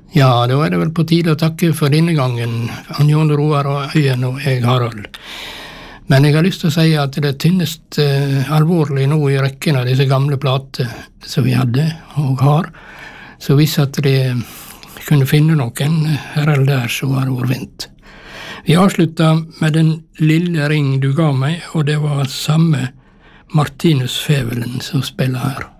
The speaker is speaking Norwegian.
Ja, da er det vel på tide å takke for denne gangen, Jon Roar og Øyen og jeg, Harald. Men jeg har lyst til å si at det tynnes alvorlig nå i rekken av disse gamle plater som vi hadde og har, så hvis at de kunne finne noen her eller der, så var det overvint. Vi avsluttet med Den lille ring du ga meg, og det var samme Martinus Fævelen som spiller her.